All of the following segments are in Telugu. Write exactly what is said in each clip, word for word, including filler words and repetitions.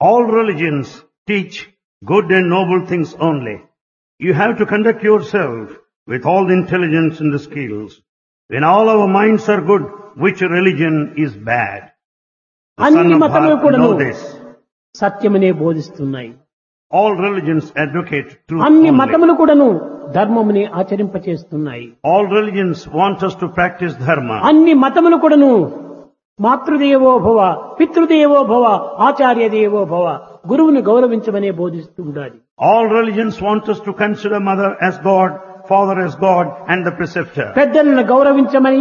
All religions teach good and noble things only. You have to conduct yourself with all the intelligence and the skills. When all our minds are good, which religion is bad? The son అన్ని of మతములు Bharata కూడాను know this. సత్యమనే బోధిస్తున్నాయి. All religions advocate truth అన్ని only. మతములు కూడాను ధర్మముని ఆచరింపచేస్తున్నాయి. All religions want us to practice dharma. అన్ని మతములు కూడాను మాతృదేవో భవ, పితృదేవో భవ, ఆచార్య దేవో భవ, గురువుని గౌరవించమనే బోధిస్తూ ఉండాలి. All religions want us to consider mother as God, father as God, and the preceptor. పెద్దలను గౌరవించమని,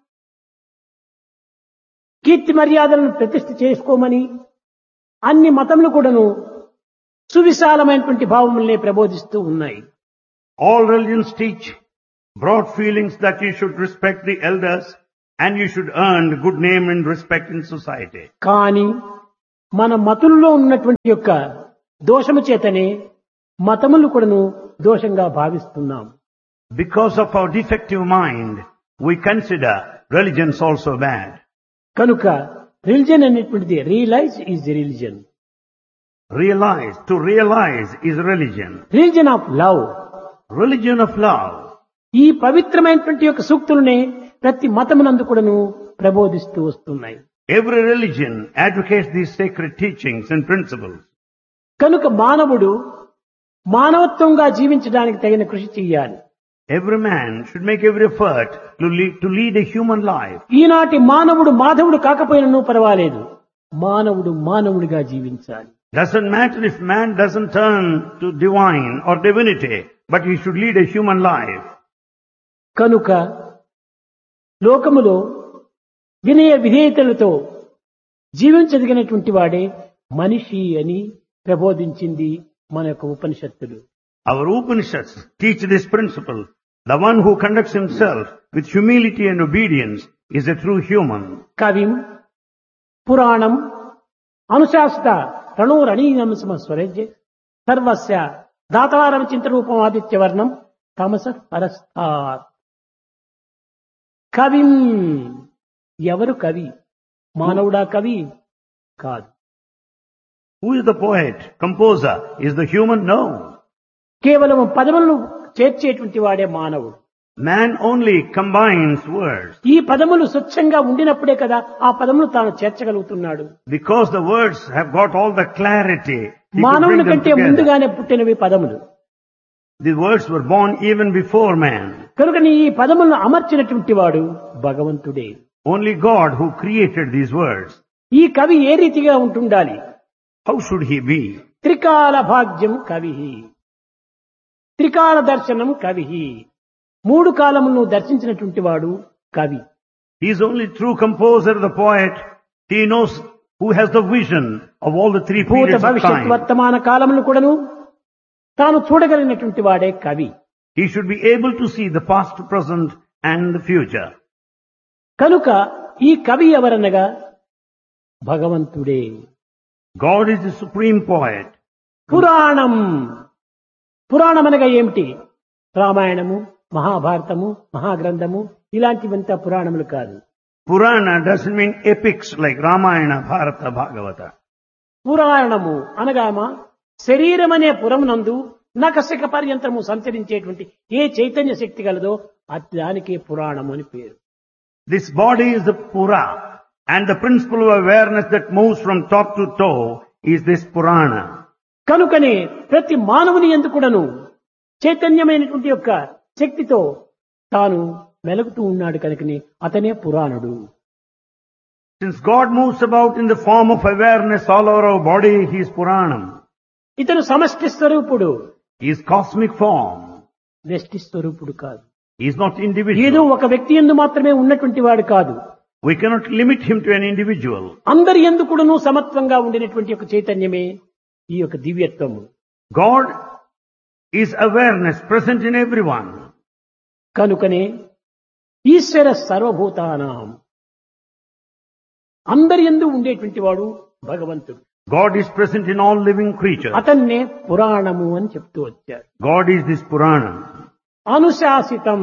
కీర్తి మర్యాదలను ప్రతిష్ఠ చేసుకోమని అన్ని మతములు కూడాను సువిశాలమైనటువంటి భావములనే ప్రబోధిస్తూ ఉన్నాయి. All religions teach broad feelings that you should respect the elders and you should earn good name and respect in society. కానీ మన మతుల్లో ఉన్నటువంటి యొక్క దోషము చేతనే మతములు కూడాను దోషంగా భావిస్తున్నాం. Because of our defective mind, we consider religions also bad. కనుక రిలిజన్ అనేటువంటిది realise is religion. Realize, to realize is religion. Religion of love. Religion of love. ఈ పవిత్రమైనటువంటి యొక్క సూక్తులనే ప్రతి మతమునందు కూడాను ప్రబోధిస్తూ వస్తున్నాయి. Every religion advocates these sacred teachings and principles. కనుక మానవుడు మానవత్వంగా జీవించడానికి తగిన కృషి చేయాలి. Every man should make every effort to lead, to lead a human life. ఈనాటి మానవుడు మాధవుడు కాకపోయినను పర్వాలేదు, మానవుడు మానవుడిగా జీవించాలి. Doesn't matter if man doesn't turn to divine or divinity, but he should lead a human life. కనుక లోకములో వినయ విధేయతలతో జీవించదగినటువంటి వాడే మనిషి అని ప్రబోధించింది మన యొక్క ఉపనిషత్తులు. Our Upanishads teach this principle. The one who conducts himself with humility and obedience is a true human. కవిం పురాణం అనుశాసిత రణోరణీయం స్వరజ్య సర్వస్య దాతారం చింతరూపం ఆదిత్యవర్ణం తమస పరస్తాత్. కవిం, ఎవరు కవి? మానవుడా కవి? కాదు. Who is the poet, composer? Is the human? No. కేవలం పదములను చేర్చేటువంటి వాడే మానవుడు. Man only combines words. ఈ పదములు స్వచ్ఛంగా ఉండినప్పుడే కదా ఆ పదములు తాను చేర్చగలుగుతున్నాడు. Because the words have got all the clarity. he could మానవుని bring them కంటే together. ముందుగానే పుట్టినవి పదములు. The words were born even before man. కనుక ఈ పదములను అమర్చినటువంటి వాడు భగవంతుడే. Only God who created these words. ఈ కవి ఏ రీతిగా ఉంటుండాలి? How should he be? త్రికాల భాగ్యం కవి, త్రికాల దర్శనం కవి, మూడు కాలములను దర్శించినటువంటి వాడు కవి. He is only true composer, the poet. He knows who has the vision of all the three భూత periods of భవిష్యత్ time. వర్తమాన కాలములు కూడాను తాను చూడగలిగినటువంటి వాడే కవి. He should be able to see the past, present and the future. కనుక ఈ కవి ఎవరనగా భగవంతుడే. God is the supreme poet. పురాణం, పురాణం అనగా ఏమిటి? రామాయణము, మహాభారతము, మహాగ్రంథము ఇలాంటివంతా పురాణములు కాదు. Purana doesn't mean epics like Ramayana, Bharata, Bhagavata. పురాణము అనగామా శరీరం అనే పురమునందు నకశక పర్యంతము సంచరించేటువంటి ఏ చైతన్య శక్తి గలదో అది దానికే పురాణము అని పేరు. This body is the Pura, and the principle of awareness that moves from top to toe is this Purana. కనుకనే ప్రతి మానవుని యందు కూడాను చైతన్యమైనటువంటి యొక్క శక్తితో తాను మెలుగుతూ ఉన్నాడు కనుకనే అతనే పురాణుడు. Since God moves about in the form of awareness all over our body, he is Puranam. ఇతను సమష్టి స్వరూపుడు, He is cosmic form. వ్యష్టి స్వరూపుడు కాదు. He is not ఏదో individual. ఒక వ్యక్తి యందు మాత్రమే ఉన్నటువంటి వాడు కాదు. We cannot limit him to an individual. అందరి యందు కూడాను సమత్వంగా ఉండినటువంటి యొక్క చైతన్యమే ఈ యొక్క దివ్యత్వము. God is awareness present in everyone. కనుకనే ఈశ్వర సర్వభూతానాం, అందరి యందు ఉండేటువంటి వాడు భగవంతుడు. God is present in all living creatures. అతన్నే పురాణము అని చెప్తూ వచ్చారు. God is this Purana. అనుశాసితం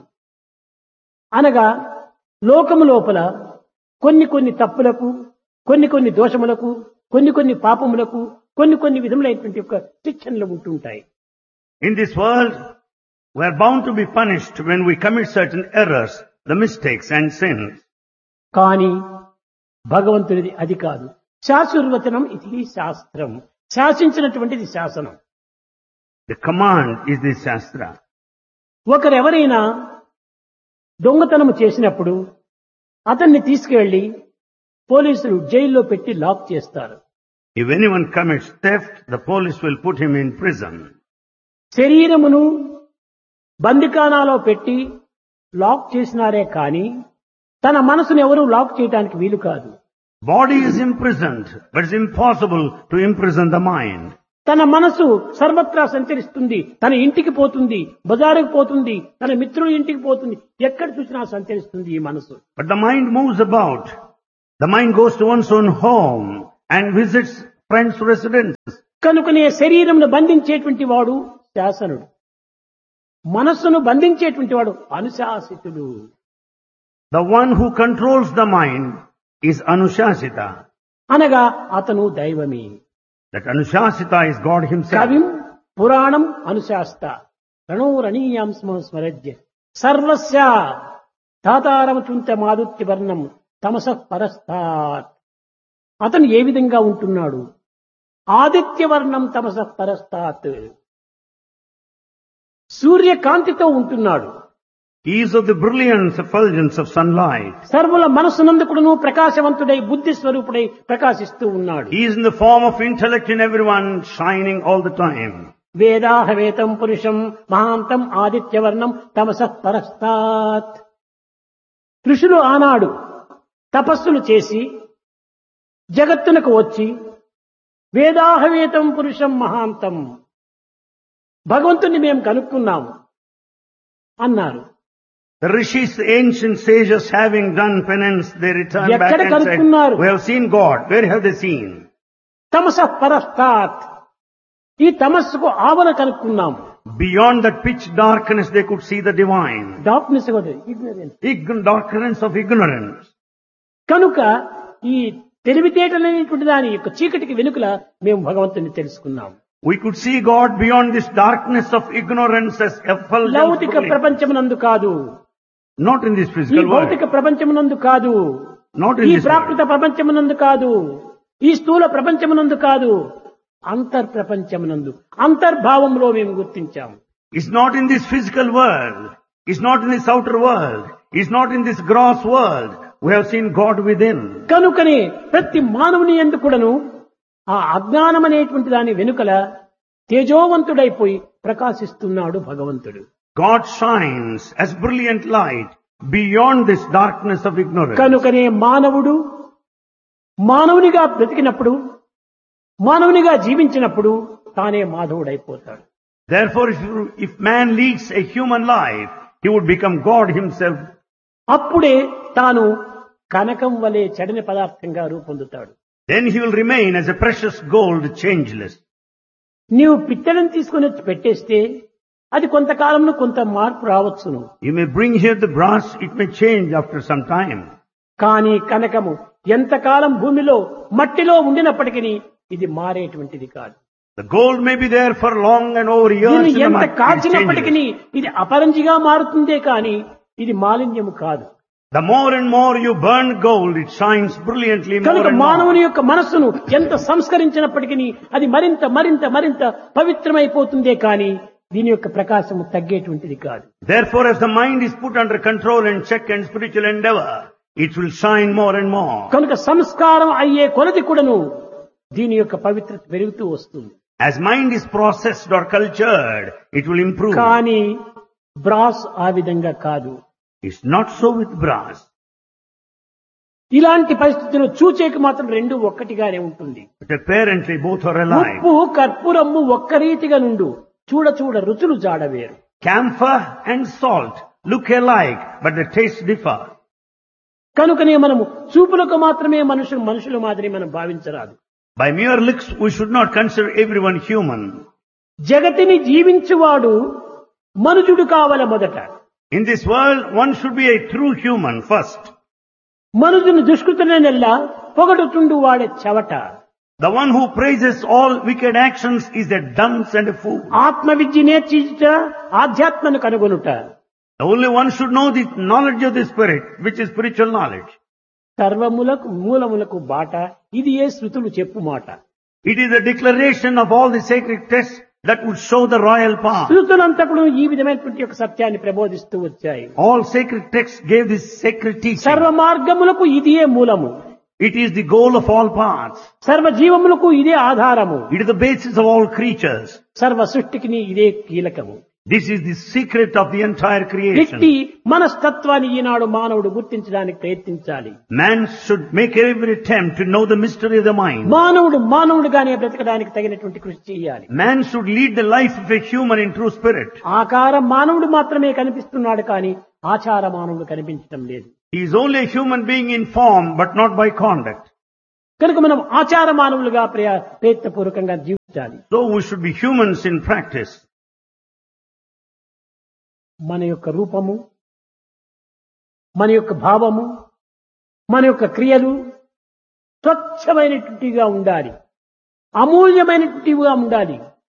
అనగా లోకము లోపల కొన్ని కొన్ని తప్పులకు, కొన్ని కొన్ని దోషములకు కొన్ని కొన్ని పాపములకు కొన్ని కొన్ని విధములైనటువంటి యొక్క శిక్షణలు ఉంటుంటాయి. In this world, we are bound to be punished when we commit certain errors, the mistakes and sins. కానీ భగవంతుడిది అది కాదు. శాశ్వతవచనం ఇది శాస్త్రం. శాసించినటువంటిది శాసనం. The command is the Shastra. ఒకరెవరైనా దొంగతనము చేసినప్పుడు అతన్ని తీసుకువెళ్లి పోలీసులు జైల్లో పెట్టి లాక్ చేస్తారు. If anyone commits theft, the police will put him in prison. శరీరమును బందికానాలో పెట్టి లాక్ చేసినారే కానీ తన మనసును ఎవరూ లాక్ చేయడానికి వీలు కాదు. Body is imprisoned, but it's impossible to imprison the mind. తన మనసు సర్వత్రా సంచరిస్తుంది. తన ఇంటికి పోతుంది, బజారుకు పోతుంది, తన మిత్రుల ఇంటికి పోతుంది, ఎక్కడ చూసినా సంచరిస్తుంది ఈ మనసు. But the mind moves about. The mind goes to one's own home and visits friends' residences. కనుకనే శరీరంను బంధించేటువంటి వాడు శాసనుడు, మనస్సును బంధించేటువంటి వాడు అనుశాసితుడు. The one who controls the mind is Anushasita. అనగా అతను దైవమే. That Anushasita is God himself. కవిం పురాణం అనుశాస్త రణోరణీయాం స్మరజ్య సర్వస్య తాతారమచుంత మాదుత్య వర్ణం తమస పరస్తాత్. అతను ఏ విధంగా ఉంటున్నాడు? ఆదిత్యవర్ణం తమస పరస్తాత్, సూర్యకాంతితో ఉంటున్నాడు. He is of the brilliance, effulgence of sunlight. సర్వుల మనస్సునందుకును ప్రకాశవంతుడై బుద్ధి స్వరూపుడై ప్రకాశిస్తూ ఉన్నాడు. He is in the form of intellect in everyone, shining all the time. వేదాహవేతం పురుషం మహాంతం ఆదిత్యవర్ణం తమస పరస్తాత్. ఋషులు ఆనాడు తపస్సులు చేసి జగత్తునకు వచ్చి వేదాహవేతం పురుషం మహాంతం, భగవంతుని మేము కనుక్కున్నాము అన్నారు. The rishis, the ancient sages, having done penance, they returned back ఎక్కడ and said, కనుక్కున్నారు? we have seen God. Where have they seen? తమస పరస్తాత్, ఈ తమస్సుకు ఆవల కనుక్కున్నాము. Beyond that pitch darkness, they could see the divine. Darkness ignorance. Ign- darkness of ignorance. కనుక ఈ తెలివితేటలనేటువంటి దాని యొక్క చీకటికి వెనుకల మేము భగవంతుని తెలుసుకున్నాము. We could see God beyond this darkness of ignorance as effulgence. లౌకిక ప్రపంచమునందు కాదు, Not in this ఈ physical world. భౌతిక ప్రపంచమునందు కాదు, Not in ఈ this ప్రాకృత world. ప్రపంచమునందు కాదు, ఈ స్థూల ప్రపంచమునందు కాదు, అంతర్ ప్రపంచమునందు అంతర్భావంలో మేము గుర్తించాము. It's not in this physical world. It's not in this outer world. It's not in this gross world. We have seen God within. కనుకనే ప్రతి మానవుని యందు కూడాను ఆ అజ్ఞానం అనేటువంటి దాని వెనుకల తేజోవంతుడైపోయి ప్రకాశిస్తున్నాడు భగవంతుడు. God shines as brilliant light beyond this darkness of ignorance. కనుకనే మానవుడు మానవునిగా బ్రతికినప్పుడు, మానవునిగా జీవించినప్పుడు తానే మాధవుడైపోతాడు. Therefore, if, you, if man leads a human life, he would become God himself. అప్పుడే తాను కనకం వలె చెడని పదార్థంగా రూపొందుతాడు. Then he will remain as a precious gold, changeless. నీవు పిత్తడిని తీసుకుని వచ్చి పెట్టేస్తే అది కొంతకాలంలో కొంత మార్పు రావచ్చును. You may bring here the brass, it may change after some time. కానీ కనకము ఎంతకాలం భూమిలో మట్టిలో ఉండినప్పటికీ ఇది మారేటువంటిది కాదు. The gold may be there for long and over years. దీన్ని in the ఎంత mud, it is కాచినప్పటికీ changeless. ఇది అపరంజిగా మారుతుందే కానీ ఇది మాలిన్యము కాదు. The more and more you burn gold, it shines brilliantly more కనుక and మానవుని more. యొక్క మనస్సును ఎంత సంస్కరించినప్పటికీ అది మరింత మరింత మరింత పవిత్రమైపోతుందే కానీ దీని యొక్క ప్రకాశము తగ్గేటువంటిది కాదు. Therefore, as the mind is put under control and check and spiritual endeavor, it will shine more and more. కనుక సంస్కారం అయ్యే కొలది కూడాను దీని యొక్క పవిత్రత పెరుగుతూ వస్తుంది. As mind is processed or cultured, it will improve. కానీ బ్రాస్ ఆ విధంగా కాదు. It's not so with brass. ఇలాంటి పరిస్థితుల్లో చూచేకి మాత్రం రెండు ఒక్కటిగానే ఉంటుంది. But apparently both are alike. ఉప్పు కర్పూరము ఒక్క రీతిగా నుండు, చూడ చూడ రుచులు జాడవేరు. Camphor and salt look alike, but the tastes differ. కనుకనే మనము చూపులకు మాత్రమే మనుషులు మనుషుల మాదిరి మనం భావించరాదు. By mere looks, we should not consider everyone human. జగతిని జీవించువాడు మనుజుడు కావల మొదట. In this world, one should be a true human first. మనుజుని దుష్కృతులనెల్లా పొగడుతుండు వాడే చెవట. The one who praises all wicked actions is a dunce and a fool. ఆత్మ విద్య నేర్చుట ఆధ్యాత్మను కనుగొనుట. The only one should know the knowledge of the spirit, which is spiritual knowledge. సర్వములకు మూలములకు బాట ఇది ఏ శృతులు చెప్పు మాట. It is a declaration of all the sacred texts that would show the royal path. శృతులంతకుడు ఈ విధమైనటువంటి ఒక సత్యాన్ని ప్రబోధిస్తూ వచ్చాయి. All sacred texts gave this sacred teaching. సర్వ మార్గములకు ఇదియే మూలము. It is the goal of all paths. సర్వ జీవములకు ఇదే ఆధారము. It is the basis of all creatures. సర్వ సృష్టికి ఇదే కీలకము. This is the secret of the entire ఇట్టి creation. మనస్తత్వాన్ని ఈనాడు మానవుడు గుర్తించడానికి ప్రయత్నించాలి. Man should make every attempt to know the mystery of the mind. మానవుడు మానవుడుగానే బ్రతకడానికి తగినటువంటి కృషి చేయాలి. Man should lead the life of a human in true spirit. ఆకార మానవుడు మాత్రమే కనిపిస్తున్నాడు కానీ ఆచార మానవుడు కనిపించడం లేదు. He is only a human being in form, but not by conduct. కనుక మనం ఆచార మానవులుగా ప్రయ- ప్రయత్నపూర్వకంగా జీవించాలి. So we should be humans in practice. మన యొక్క రూపము, మన యొక్క భావము, మన యొక్క క్రియలు స్వచ్ఛమైనటువంటివిగా ఉండాలి, అమూల్యమైనటువంటివిగా ఉండాలి.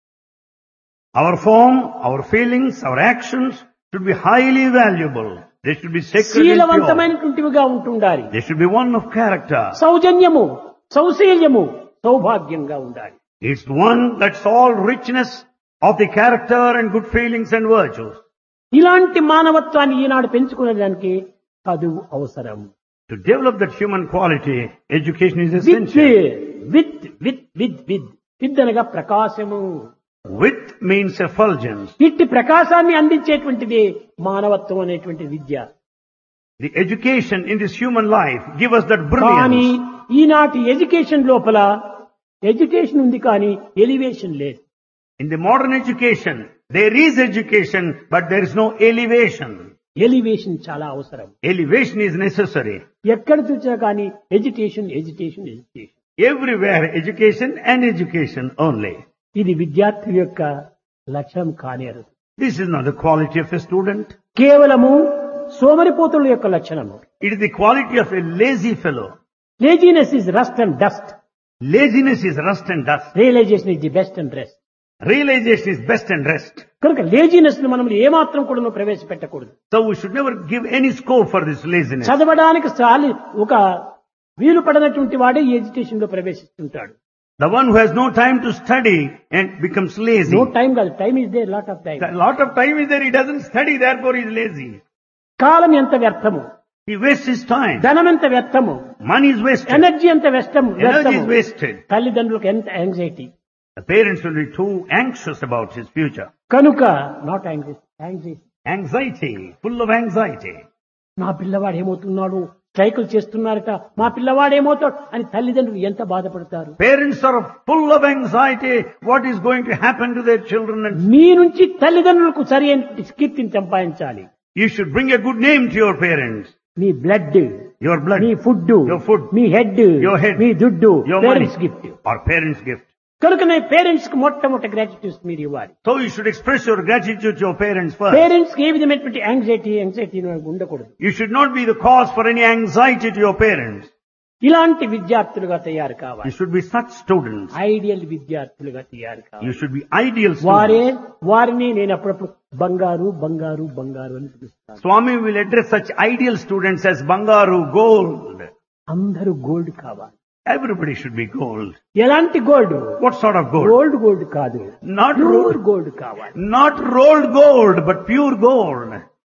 Our form, our feelings, our actions should be highly valuable. They should be sacred and pure. శీలవంతమైనటువంటివిగా ఉంటుండాలి. They should be one of character. సౌజన్యము, సౌశీల్యము, సౌభాగ్యంగా ఉండాలి. It's one that's all richness of the character and good feelings and virtues. ఇలాంటి మానవత్వాన్ని ఈనాడు పెంచుకునేదానికి చదువు అవసరం. To develop that human quality, education is with essential. With with with with with అనగా ప్రకాశము. With means effulgence. ఇట్టి ప్రకాశాన్ని అందించేటువంటిది మానవత్వం అనేటువంటి విద్య. The education in this human life give us that కానీ brilliance. ఈనాటి ఎడ్యుకేషన్ లోపల ఎడ్యుకేషన్ ఉంది కానీ ఎలివేషన్ లేదు. In the modern education, there is education, but there is no elevation. Elevation చాలా అవసరం. Elevation is necessary. ఎక్కడ చూసినా కానీ education education education. Everywhere, education and education only. ఇది విద్యార్థి యొక్క లక్ష్యం కానేరు. This is not the quality of a student. కేవలము సోమరిపోతుల యొక్క లక్షణము. It is the quality of a lazy fellow. Laziness is rust and dust. Laziness is rust and dust. Realisation is the best and rest. Realization is best and rest. కనుక లేజినెస్ ను మనం ఏమాత్రం కూడా ప్రవేశపెట్టకూడదు. So we should never give any scope for this laziness. చదవడానికి చాలి ఒక వీలు పడనటువంటి వాడే ఈ ఎడ్యుకేషన్ లో ప్రవేశిస్తుంటాడు. The one who has no time to study and becomes lazy. No time కాదు, time is there, lot of time. A lot of time is there, he doesn't study, therefore he is lazy. కాలం ఎంత వ్యర్థము, He wastes his time. ధనం ఎంత వ్యర్థము, Money is wasted. ఎనర్జీ ఎంత వ్యర్థము Energy is వ్యర్థము. wasted. తల్లిదండ్రులకు ఎంత anxiety. The parents will be too anxious about his future. కనుక not anxiety anxiety Anxiety, full of anxiety. నా పిల్లవాడు ఏమవుతున్నాడు, స్ట్రైకులు చేస్తున్నారట, మా పిల్లవాడు ఏమవుతాడు అని తల్లిదండ్రులు ఎంత బాధపడతారు. Parents are full of anxiety. What is going to happen to their children? And మీ నుంచి తల్లిదండ్రులకు సరి అయిన కీర్తిని సంపాదించాలి. you should bring a good name to your parents. Me blood, Your blood, me food, your food, me head, your head, మీ దుడ్డు, your money, parents gift. or parents' gift. కనుకనే పేరెంట్స్ కి మొట్టమొదటి గ్రాటిట్యూడ్ మీరు ఇవ్వాలి. So you should express your gratitude to your parents first. Parents కి ఏ విధమైనటువంటి యాంగ్జైటీ యాంగ్జైటీ ఉండకూడదు. You should not be the cause for any anxiety to your parents. ఇలాంటి విద్యార్థులుగా తయారు కావాలి. You should be such students. Ideal విద్యార్థులుగా తయారు కావాలి. You should be ideal వారే students. వారిని నేను అప్పుడప్పుడు బంగారు బంగారు బంగారు అని పిలుస్తాను. Swami will address such ideal students as Bangaru, gold. అందరూ గోల్డ్ కావాలి. Everybody should be gold. ఎలాంటి gold? What sort of gold? Gold gold కాదు, Not ప్యూర్ rolled, గోల్డ్ కావాలి. not rolled gold, but pure gold.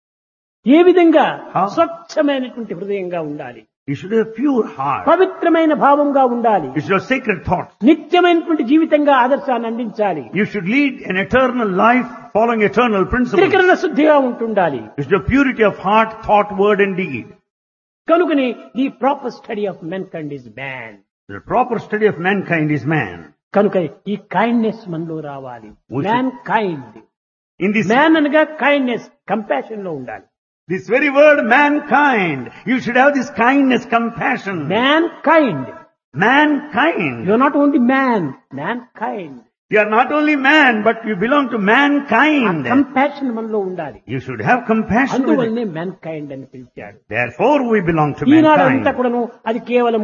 ఏ విధంగా? How? స్వచ్ఛమైనటువంటి హృదయంగా ఉండాలి, You should have a pure heart. పవిత్రమైన భావంగా ఉండాలి, You should have sacred thoughts. నిత్యమైనటువంటి జీవితంగా ఆదర్శాన్ని అందించాలి, You should lead an eternal life following eternal principles. త్రికరణ శుద్ధిగా ఉంటుండాలి. You should have purity of heart, thought, word and deed. కనుకని the proper study of men kind is man. The proper study of mankind is man. కనుక ఈ కైండ్నెస్ మనలో రావాలి. We should- man kind, In this, man అనగా కైండ్నెస్, కంపాషన్ లో ఉండాలి. this very word mankind, you should have this kindness, compassion. Man kind, Mankind. You are not only man, man kind. You are not only man, but you belong to mankind. Compassion మనలో ఉండాలి. You should have compassion with it. అందువల్లనే మ్యాన్ కైండ్ అని పిలిచాడు. Therefore we belong to ఈనాడంతా mankind. కూడాను అది కేవలము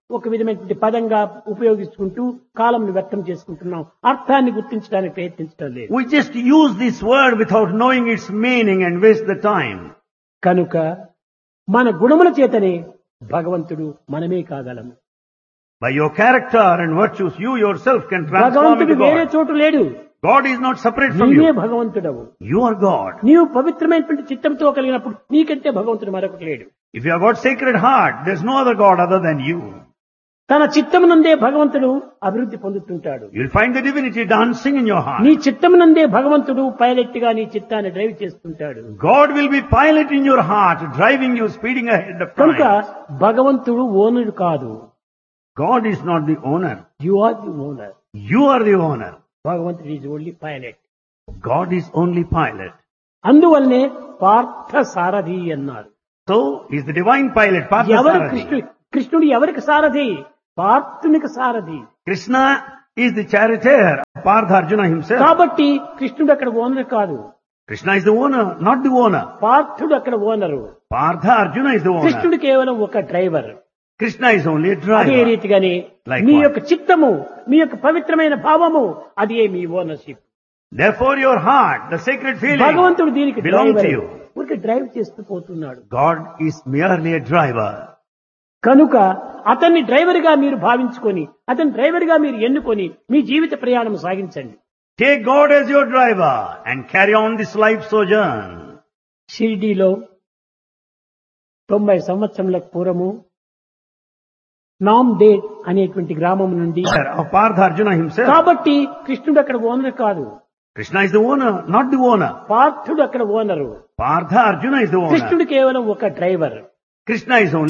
ఒక విధమైనటువంటి పదంగా ఉపయోగించుకుంటూ కాలంను వ్యక్తం చేసుకుంటున్నాం. అర్థాన్ని గుర్తించడానికి ప్రయత్నించడం లేదు. We just use this word without knowing its meaning and waste the time. కనుక మన గుణముల చేతనే భగవంతుడు మనమే కాగలము. By your character and virtues, you yourself can transform భగవంతుడు into వేరే God. చోటు లేడు. God is not separate from నీవే you. భగవంతుడవు. You are God. నీవు పవిత్రమైనటువంటి చిత్తంతో కలిగినప్పుడు నీకంటే భగవంతుడు మరొకటి లేడు. If you have got sacred heart, there's no other God other than you. తన చిత్తమునందే భగవంతుడు అభివృద్ధి పొందుతుంటాడు. You'll find the divinity dancing in your heart. నీ చిత్తమునందే భగవంతుడు పైలట్ గా నీ చిత్తాన్ని డ్రైవ్ చేస్తుంటాడు. God will be pilot in your heart, driving you, speeding ahead of కనుక time. భగవంతుడు ఓనరు కాదు. God is not the owner. You are the owner. You are the owner. భగవంతుడు is only pilot. God is only pilot. అందువల్లనే పార్థ సారథి అన్నారు. So, he's the divine pilot, ఎవరు Parthasarathi. కృష్ణుడు కృష్ణుడు ఎవరికి సారథి? పార్థునికి సారథి. Krishna is the charioteer, Partha Arjuna himself. కాబట్టి కృష్ణుడు అక్కడ ఓనర్ కాదు. Krishna is the owner, not the owner. పార్థుడు అక్కడ owner. Partha Arjuna is the owner. కృష్ణుడు కేవలం ఒక driver. Krishna is only a అదే driver. రీతిగానే Likewise. మీ యొక్క చిత్తము, మీ యొక్క పవిత్రమైన భావము అదే మీ ownership. Therefore your heart, the sacred feeling, భగవంతుడు దీనికి belong to డ్రైవర్. you. ఊరికే డ్రైవ్ చేస్తూ పోతున్నాడు. God is merely a driver. కనుక అతన్ని డ్రైవర్ గా మీరు భావించుకొని, అతని డ్రైవర్ గా మీరు ఎన్నుకొని మీ జీవిత ప్రయాణం సాగించండి. Take God as your driver and carry on this life sojourn. షిరిడీలో తొంభై సంవత్సరములకు పూర్వము నామ్దేడ్ అనేటువంటి గ్రామం నుండి, Of Partha Arjuna himself. కాబట్టి కృష్ణుడు అక్కడ ఓనర్ కాదు. Krishna is the owner, not the owner. పార్థుడు అక్కడ owner. Partha Arjuna is the owner. కృష్ణుడు కేవలం ఒక డ్రైవర్. Krishna is only